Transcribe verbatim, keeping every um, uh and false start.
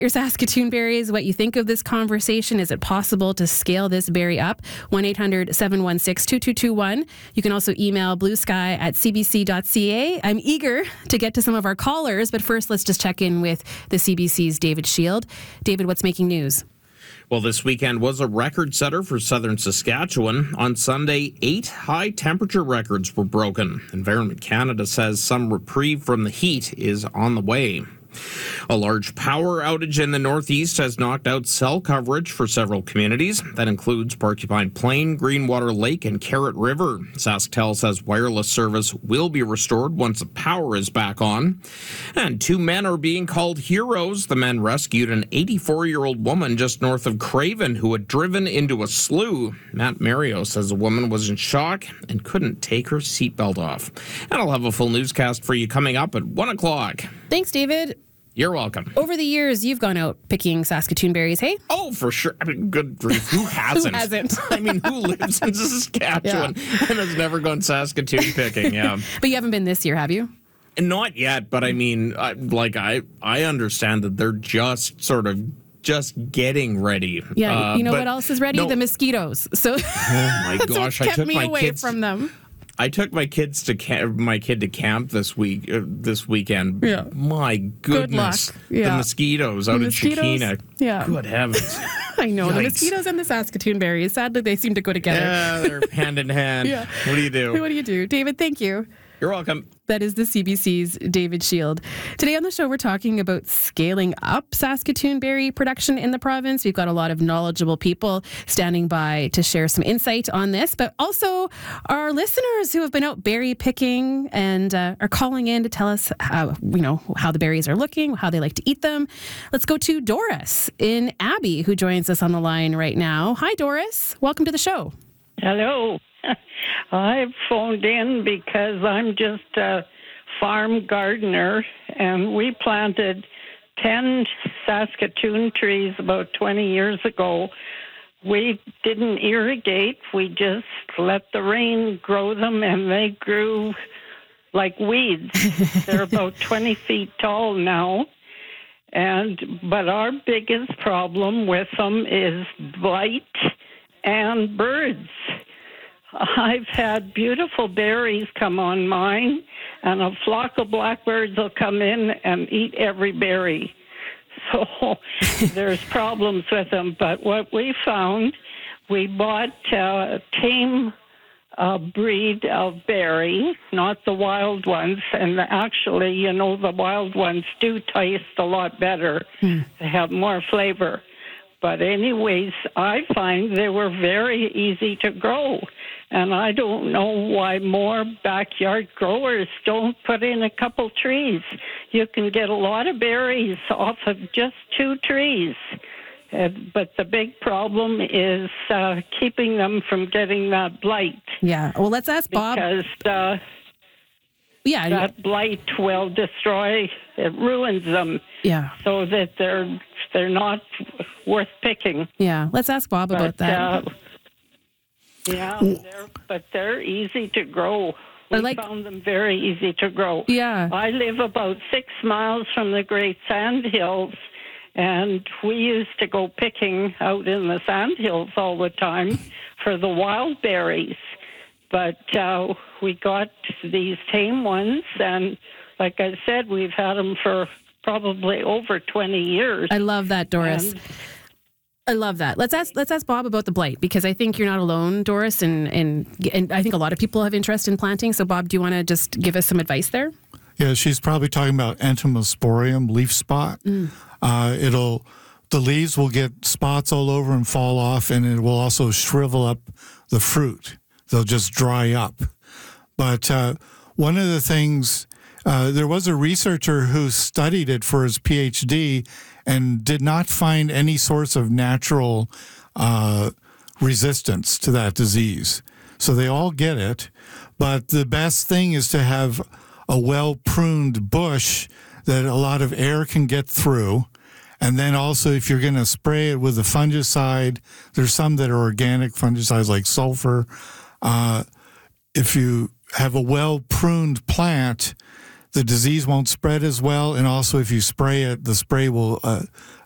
your Saskatoon berries, what you think of this conversation. Is it possible to scale this berry up? one eight hundred seven one six two two two one. You can also email bluesky at c b c dot c a. I'm eager to get to some of our callers, but first let's just check in with the C B C's David Shield. David, what's making news? Well, this weekend was a record setter for southern Saskatchewan. On Sunday, eight high-temperature records were broken. Environment Canada says some reprieve from the heat is on the way. A large power outage in the northeast has knocked out cell coverage for several communities. That includes Porcupine Plain, Greenwater Lake, and Carrot River. SaskTel says wireless service will be restored once the power is back on. And two men are being called heroes. The men rescued an eighty-four-year-old woman just north of Craven who had driven into a slough. Matt Mario says the woman was in shock and couldn't take her seatbelt off. And I'll have a full newscast for you coming up at one o'clock. Thanks, David. You're welcome. Over the years, you've gone out picking Saskatoon berries, hey? Oh, for sure. I mean, good grief. Who hasn't? Who hasn't? I mean, who lives in Saskatchewan yeah. and has never gone Saskatoon picking? Yeah. But you haven't been this year, have you? Not yet, but I mean, I, like, I, I understand that they're just sort of just getting ready. Yeah, uh, you know what else is ready? No. The mosquitoes. So, oh my gosh, kept I took me my away kids from them. I took my kids to camp, my kid to camp this week, uh, this weekend. Yeah. My goodness, Good luck. Yeah. The mosquitoes out the in mosquitoes, Chikina. Yeah. Good heavens. I know Yikes. the mosquitoes and the Saskatoon berries. Sadly, they seem to go together. Yeah, they're hand in hand. Yeah. What do you do? What do you do, David? Thank you. You're welcome. That is the C B C's David Shield. Today on the show, we're talking about scaling up Saskatoon berry production in the province. We've got a lot of knowledgeable people standing by to share some insight on this, but also our listeners who have been out berry picking and uh, are calling in to tell us how, you know, how the berries are looking, how they like to eat them. Let's go to Doris in Abbey, who joins us on the line right now. Hi, Doris. Welcome to the show. Hello. I've phoned in because I'm just a farm gardener, and we planted ten Saskatoon trees about twenty years ago. We didn't irrigate. We just let the rain grow them, and they grew like weeds. They're about twenty feet tall now. And but our biggest problem with them is blight and birds. I've had beautiful berries come on mine, and a flock of blackbirds will come in and eat every berry. So there's problems with them. But what we found, we bought a tame uh, breed of berry, not the wild ones. And actually, you know, the wild ones do taste a lot better. Mm. They have more flavor. But anyways, I find they were very easy to grow. And I don't know why more backyard growers don't put in a couple trees. You can get a lot of berries off of just two trees. Uh, but the big problem is uh, keeping them from getting that blight. Yeah. Well, let's ask Bob. Because uh, yeah, that yeah. blight will destroy, it ruins them. Yeah. So that they're they're not worth picking. Yeah. Let's ask Bob but, about that. Uh, Yeah, they're, but they're easy to grow. We like, found them very easy to grow. Yeah. I live about six miles from the Great Sandhills, and we used to go picking out in the Sandhills all the time for the wild berries. But uh, we got these tame ones, and like I said, we've had them for probably over twenty years. I love that, Doris. And I love that. Let's ask let's ask Bob about the blight, because I think you're not alone, Doris, and and and I think a lot of people have interest in planting. So, Bob, do you want to just give us some advice there? Yeah, she's probably talking about entomosporium leaf spot. Mm. Uh, it'll the leaves will get spots all over and fall off, and it will also shrivel up the fruit. They'll just dry up. But uh, one of the things, uh, there was a researcher who studied it for his PhD and did not find any source of natural uh, resistance to that disease. So they all get it, but the best thing is to have a well-pruned bush that a lot of air can get through. And then also, if you're going to spray it with a fungicide, there's some that are organic fungicides like sulfur. Uh, if you have a well-pruned plant, the disease won't spread as well, and also if you spray it, the spray will uh,